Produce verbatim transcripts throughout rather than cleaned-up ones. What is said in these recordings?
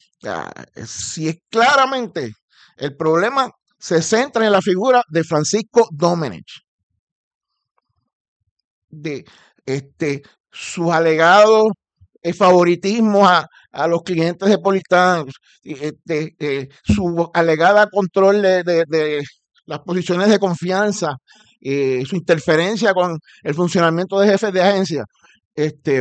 Ah, si es claramente el problema se centra en la figura de Francisco Domenech, de este sus alegados eh, favoritismos a, a los clientes de Politán, este, eh, su alegada control de, de, de las posiciones de confianza, eh, su interferencia con el funcionamiento de jefes de agencia, este,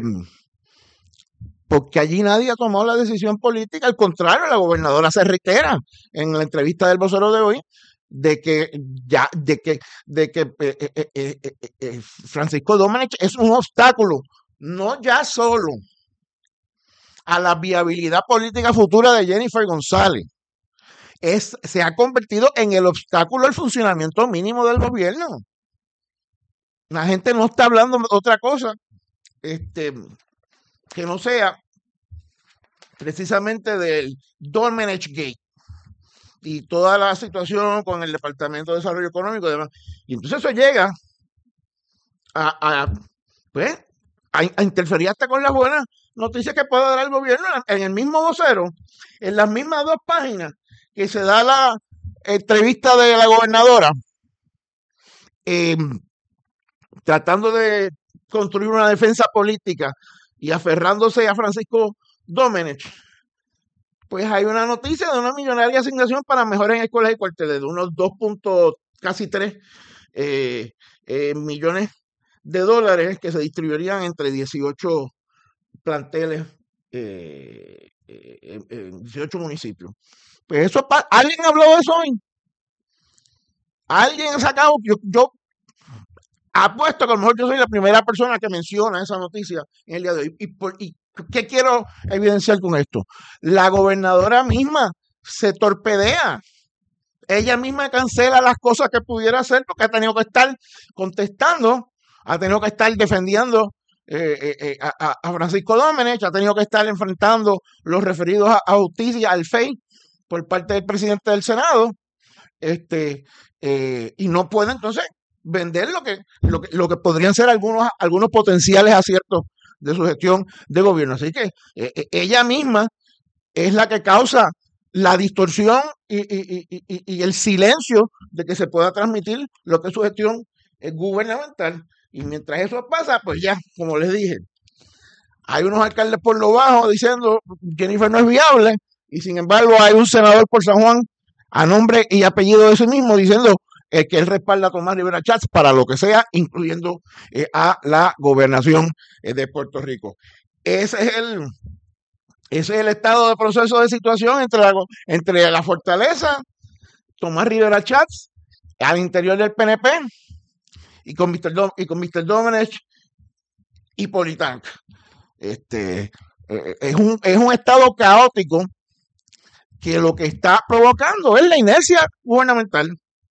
porque allí nadie ha tomado la decisión política, al contrario, la gobernadora se reitera en la entrevista del vocero de hoy de que ya de que de que eh, eh, eh, eh, eh, Francisco Domenech es un obstáculo no ya solo a la viabilidad política futura de Jennifer González, es, se ha convertido en el obstáculo al funcionamiento mínimo del gobierno. La gente no está hablando de otra cosa este, que no sea precisamente del Domenech Gate y toda la situación con el Departamento de Desarrollo Económico y demás. Y entonces eso llega a, a, pues, a, a interferir hasta con las buenas noticias que pueda dar el gobierno en el mismo vocero, en las mismas dos páginas que se da la entrevista de la gobernadora, eh, tratando de construir una defensa política y aferrándose a Francisco Domenech, pues hay una noticia de una millonaria asignación para mejoras en escuelas y cuarteles, de unos dos puntos casi tres eh, eh, millones de dólares que se distribuirían entre dieciocho planteles eh, eh, en dieciocho municipios. Pues eso, ¿alguien habló de eso hoy? ¿Alguien ha sacado? Yo, yo apuesto que a lo mejor yo soy la primera persona que menciona esa noticia en el día de hoy. ¿Y, por, y qué quiero evidenciar con esto? La gobernadora misma se torpedea. Ella misma cancela las cosas que pudiera hacer porque ha tenido que estar contestando, ha tenido que estar defendiendo eh, eh, a, a Francisco Domenech, ha tenido que estar enfrentando los referidos a, a justicia, al F E I, por parte del presidente del Senado, este, eh, y no puede entonces vender lo que, lo que, lo que podrían ser algunos, algunos potenciales aciertos de su gestión de gobierno. Así que eh, ella misma es la que causa la distorsión y, y, y, y, y el silencio de que se pueda transmitir lo que es su gestión eh, gubernamental. Y mientras eso pasa, pues ya, como les dije, hay unos alcaldes por lo bajo diciendo Jennifer no es viable, y sin embargo hay un senador por San Juan a nombre y apellido de sí mismo diciendo eh, que él respalda a Tomás Rivera Chats para lo que sea, incluyendo eh, a la gobernación eh, de Puerto Rico. Ese es el ese es el estado de proceso de situación entre la, entre la fortaleza, Tomás Rivera Chats, al interior del P N P y con mister Dom, y con mister Domenech y Politán. Este, eh, es, un, es un estado caótico que lo que está provocando es la inercia gubernamental.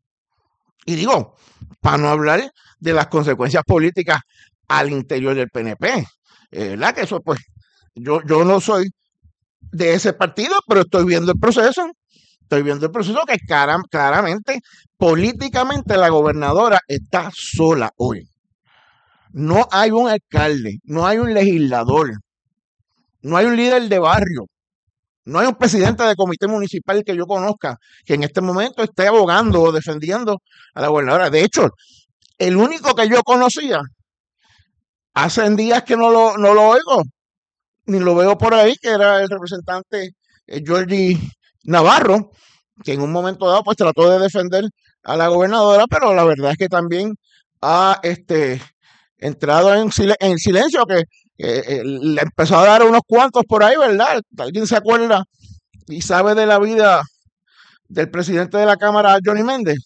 Y digo, para no hablar de las consecuencias políticas al interior del P N P, eh, ¿verdad? Que eso, pues, yo, yo no soy de ese partido, pero estoy viendo el proceso, estoy viendo el proceso que cara, claramente, políticamente, la gobernadora está sola hoy. No hay un alcalde, no hay un legislador, no hay un líder de barrio, no hay un presidente de comité municipal que yo conozca que en este momento esté abogando o defendiendo a la gobernadora. De hecho, el único que yo conocía, hace días que no lo, no lo oigo, ni lo veo por ahí, que era el representante eh, Georgie Navarro, que en un momento dado pues trató de defender a la gobernadora, pero la verdad es que también ha este, entrado en, sil en silencio, que eh, le empezó a dar unos cuantos por ahí, ¿verdad? ¿Alguien se acuerda y sabe de la vida del presidente de la Cámara, Johnny Méndez?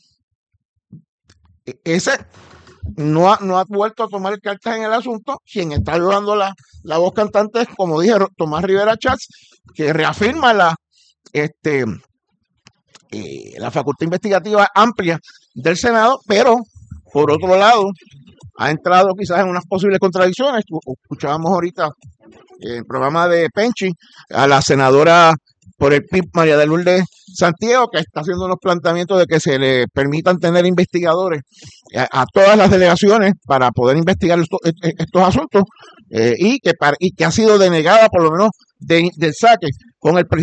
Ese no ha, no ha vuelto a tomar cartas en el asunto. Quien está llevando la, la voz cantante es, como dije, Tomás Rivera Chats, que reafirma la, este, eh, la facultad investigativa amplia del Senado, pero por otro lado ha entrado quizás en unas posibles contradicciones. Escuchábamos ahorita en el programa de Penchi a la senadora por el P I B, María de Lourdes Santiago, que está haciendo unos planteamientos de que se le permitan tener investigadores a, a todas las delegaciones para poder investigar esto, estos asuntos, eh, y, que, y que ha sido denegada por lo menos de, del saque con el presidente.